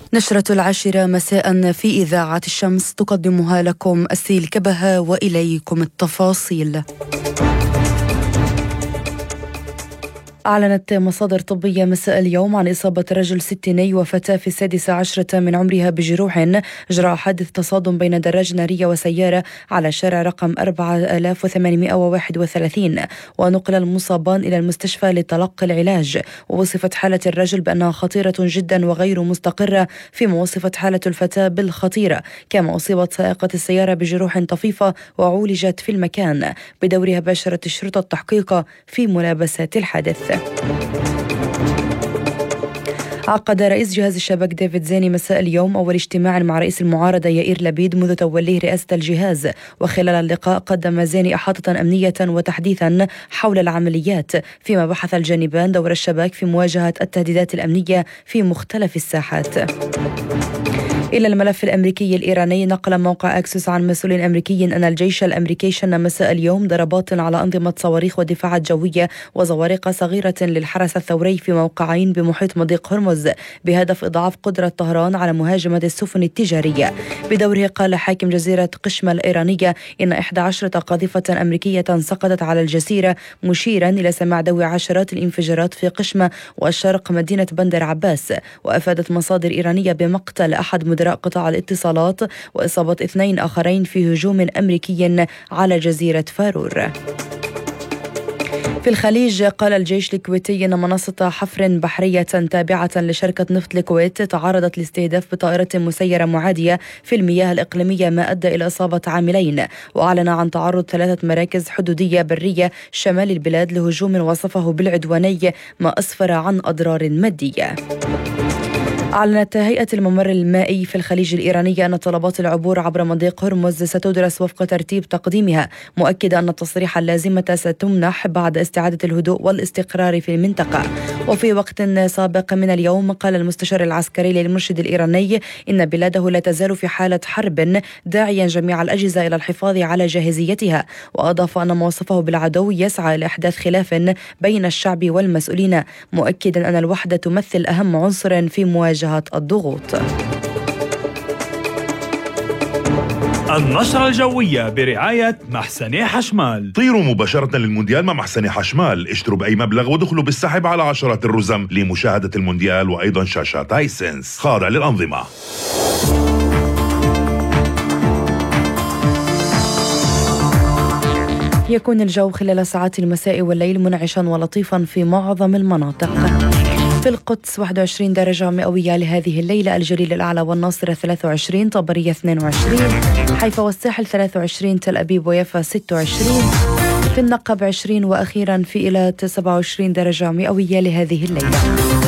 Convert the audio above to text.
نشرة 10 مساء في إذاعة الشمس تقدمها لكم أسيل كبهة، وإليكم التفاصيل. أعلنت مصادر طبية مساء اليوم عن إصابة رجل ستيني وفتاة في 16 من عمرها بجروح جراء حادث تصادم بين دراجة نارية وسيارة على شارع رقم 4831، ونقل المصابان إلى المستشفى لتلقي العلاج. ووصفت حالة الرجل بأنها خطيرة جدا وغير مستقرة، فيما وصفت حالة الفتاة بالخطيرة. كما أصيبت سائقة السيارة بجروح طفيفة وعولجت في المكان. بدورها باشرت الشرطة التحقيق في ملابسات الحادث. عقد رئيس جهاز الشبك ديفيد زيني مساء اليوم أول اجتماع مع رئيس المعارضة يائير لبيد منذ توليه رئاسة الجهاز. وخلال اللقاء قدم زيني إحاطة أمنية وتحديثا حول العمليات، فيما بحث الجانبان دور الشباك في مواجهة التهديدات الأمنية في مختلف الساحات. إلى الملف الأمريكي الإيراني، نقل موقع أكسوس عن مسؤول أمريكي أن الجيش الأمريكي شن مساء اليوم ضربات على أنظمة صواريخ ودفاعات جوية وزوارق صغيرة للحرس الثوري في موقعين بمحيط مضيق هرمز، بهدف إضعاف قدرة طهران على مهاجمة السفن التجارية. بدوره قال حاكم جزيرة قشمة الإيرانية إن 11 قاذفة أمريكية سقطت على الجزيرة، مشيرا إلى سماع دوي عشرات الانفجارات في قشمة والشرق مدينة بندر عباس. وأفادت مصادر إيرانية بمقتل أحد مدراء قطاع الاتصالات وإصابة 2 آخرين في هجوم أمريكي على جزيرة فارور. في الخليج، قال الجيش الكويتي أن منصة حفر بحرية تابعة لشركة نفط الكويت تعرضت لاستهداف بطائرة مسيرة معادية في المياه الإقليمية، ما أدى إلى إصابة عاملين. وأعلن عن تعرض 3 مراكز حدودية برية شمال البلاد لهجوم وصفه بالعدواني، ما أسفر عن أضرار مادية. أعلنت هيئة الممر المائي في الخليج الإيراني أن طلبات العبور عبر مضيق هرمز ستدرس وفق ترتيب تقديمها، مؤكدة أن التصريح اللازمة ستمنح بعد استعادة الهدوء والاستقرار في المنطقة. وفي وقت سابق من اليوم، قال المستشار العسكري للمرشد الإيراني إن بلاده لا تزال في حالة حرب، داعيا جميع الأجهزة إلى الحفاظ على جاهزيتها. وأضاف أن ما وصفه بالعدو يسعى إلى إحداث خلاف بين الشعب والمسؤولين، مؤكدا أن الوحدة تمثل أهم عنصر في مواجهة الضغوط. النشرة الجوية برعاية محسني حشمال. طيروا مباشرة للمونديال مع محسني حشمال، اشتروا بأي مبلغ ودخلوا بالسحب على عشرات الرزم لمشاهدة المونديال، وأيضا شاشات هايسنس خاضع للأنظمة. يكون الجو خلال ساعات المساء والليل منعشا ولطيفا في معظم المناطق. في القدس 21 درجة مئوية لهذه الليلة، الجليل الأعلى والناصرة 23، طبرية 22، حيفا والساحل 23، تل أبيب ويافا 26، في النقب 20، وأخيرا في إيلات 27 درجة مئوية لهذه الليلة.